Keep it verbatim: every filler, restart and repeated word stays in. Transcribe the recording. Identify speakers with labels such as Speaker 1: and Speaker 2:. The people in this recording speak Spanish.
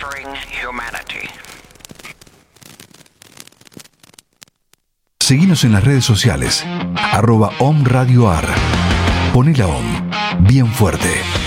Speaker 1: Featuring Humanity.
Speaker 2: Seguinos en las redes sociales, arroba Om Radio Ar. Poné la Om bien fuerte.